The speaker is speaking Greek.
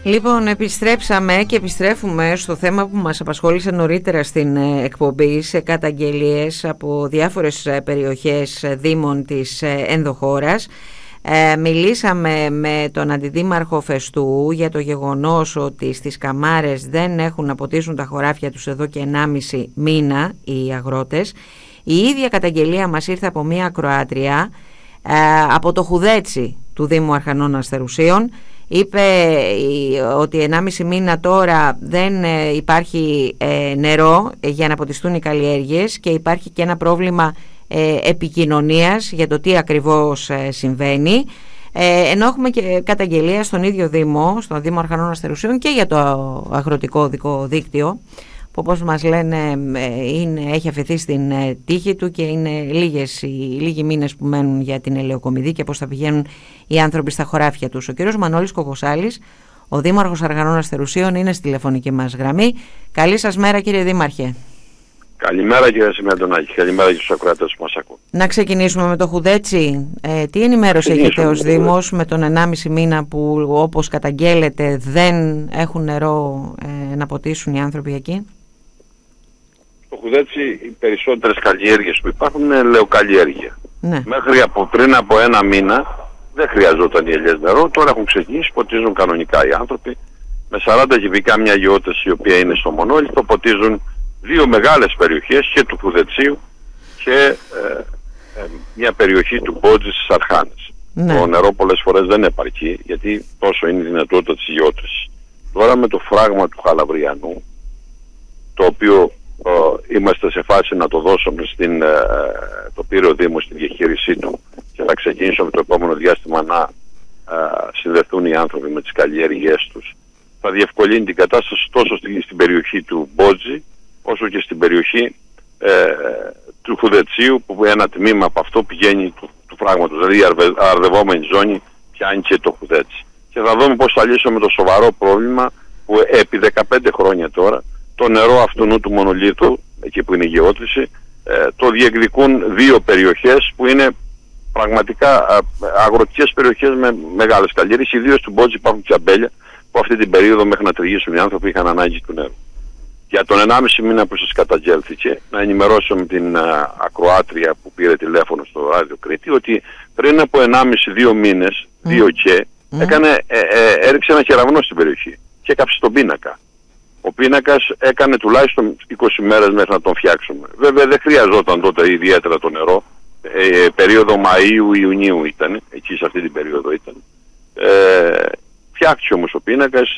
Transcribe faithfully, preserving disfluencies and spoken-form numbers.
Λοιπόν, επιστρέψαμε και επιστρέφουμε στο θέμα που μας απασχόλησε νωρίτερα στην εκπομπή, σε καταγγελίες από διάφορες περιοχές δήμων της ενδοχώρας. Ε, μιλήσαμε με τον Αντιδήμαρχο Φεστού για το γεγονός ότι στις Καμάρες δεν έχουν να ποτίσουν τα χωράφια τους εδώ και ενάμιση μήνα οι αγρότες. Η ίδια καταγγελία μας ήρθε από μία ακροάτρια ε, από το Χουδέτσι του Δήμου Αρχανών Αστερουσίων. Είπε ότι ενάμιση μήνα τώρα δεν υπάρχει νερό για να ποτιστούν οι καλλιέργειες και υπάρχει και ένα πρόβλημα επικοινωνίας για το τι ακριβώς συμβαίνει, ενώ έχουμε και καταγγελία στον ίδιο Δήμο, στον Δήμο Αρχανών Αστερουσίων, και για το αγροτικό οδικό δίκτυο που, όπως μας λένε, είναι, έχει αφαιθεί στην τύχη του και είναι λίγες, οι λίγοι μήνες που μένουν για την ελαιοκομιδή και πώς θα πηγαίνουν οι άνθρωποι στα χωράφια τους. Ο κύριος Μανώλης Κοκοσάλης, ο Δήμαρχος Αρχανών Αστερουσίων, είναι στη τηλεφωνική μας γραμμή. Καλή σας μέρα, κύριε Δήμαρχε. Καλημέρα, κύριε Σημαντονάκη. Καλημέρα και στους ακροατές που μας ακούν. Να ξεκινήσουμε με το Χουδέτσι. Ε, τι ενημέρωση έχετε ως Δήμος με τον ενάμιση μήνα που, όπως καταγγέλλεται, δεν έχουν νερό ε, να ποτίσουν οι άνθρωποι εκεί? Στο Χουδέτσι οι περισσότερες καλλιέργειες που υπάρχουν είναι λεοκαλλιέργεια. Ναι. Μέχρι από πριν από ένα μήνα δεν χρειαζόταν οι ελιές νερό. Τώρα έχουν ξεκινήσει, ποτίζουν κανονικά οι άνθρωποι. Με σαράντα κυβικά μια γεώτεση η οποία είναι στο Μονόλι, το ποτίζουν δύο μεγάλες περιοχές, και του Χουδετσίου και ε, ε, μια περιοχή του Μπότζη στις Αρχάνες. Ναι. Το νερό πολλές φορές δεν επαρκεί, γιατί τόσο είναι η δυνατότητα της γεώτεσης. Τώρα με το φράγμα του Χαλαβριανού, το οποίο ε, είμαστε σε φάση να το δώσουμε στην, ε, το πήρε ο Δήμος στην διαχείρισή του και θα ξεκινήσουμε το επόμενο διάστημα να ε, συνδεθούν οι άνθρωποι με τις καλλιέργειές τους. Θα διευκολύνει την κατάσταση τόσο στην, στην περιοχή του Μπότζη όσο και στην περιοχή ε, του Χουδετσίου, που ένα τμήμα από αυτό πηγαίνει του, του φράγματος, δηλαδή η αρβε, αρδευόμενη ζώνη πιάνει και το Χουδέτσι. Και θα δούμε πώς θα λύσουμε το σοβαρό πρόβλημα που επί δεκαπέντε χρόνια τώρα το νερό αυτού του μονολίθου, εκεί που είναι η γεώτρηση, ε, το διεκδικούν δύο περιοχές που είναι πραγματικά α, αγροτικές περιοχές με μεγάλες καλλιέργειες. Ιδίως του Μπότζη υπάρχουν και αμπέλια που αυτή την περίοδο, μέχρι να τριγύσουν οι άνθρωποι, είχαν ανάγκη του νερού. Για τον ενάμιση μήνα που σας καταγγέλθηκε, να ενημερώσουμε την α, ακροάτρια που πήρε τηλέφωνο στο Ράδιο Κρήτη, ότι πριν από ενάμιση δύο μήνες, mm. δύο και, mm. έκανε, ε, ε, έριξε ένα κεραυνό στην περιοχή και έκαψε τον πίνακα. Ο πίνακας έκανε τουλάχιστον είκοσι μέρες μέχρι να τον φτιάξουμε. Βέβαια δεν χρειαζόταν τότε ιδιαίτερα το νερό, ε, περίοδο Μαΐου-Ιουνίου ήταν, εκεί σε αυτή την περίοδο ήταν. Ε, φτιάχτηκε όμως ο πίνακας,